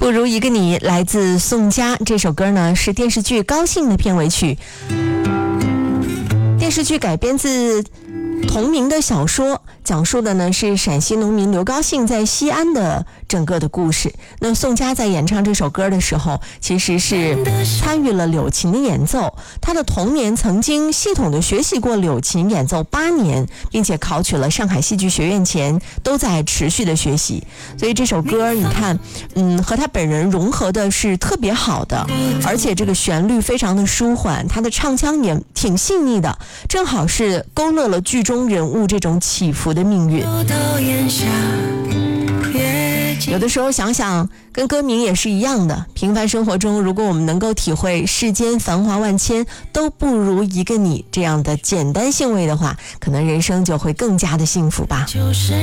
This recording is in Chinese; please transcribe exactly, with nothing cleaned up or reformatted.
不如一个你，来自宋佳。这首歌呢是电视剧《高兴》的片尾曲，电视剧改编自同名的小说，讲述的呢是陕西农民刘高兴在西安的整个的故事。那宋佳在演唱这首歌的时候，其实是参与了柳琴的演奏。他的童年曾经系统的学习过柳琴演奏八年，并且考取了上海戏剧学院前都在持续的学习。所以这首歌你看，嗯，和他本人融合的是特别好的，而且这个旋律非常的舒缓，他的唱腔也挺细腻的，正好是勾勒了剧中人物这种起伏的命运。有的时候想想跟歌名也是一样的，平凡生活中如果我们能够体会世间繁华万千都不如一个你这样的简单兴味的话，可能人生就会更加的幸福吧。就是